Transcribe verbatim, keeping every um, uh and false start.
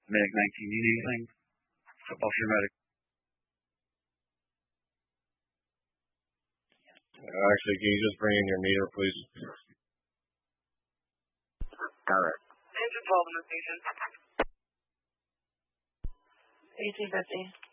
Medic nineteen, need anything? Officer Medic. Actually, can you just bring in your meter, please? Got it. Engine twelve in the station. eighteen fifty.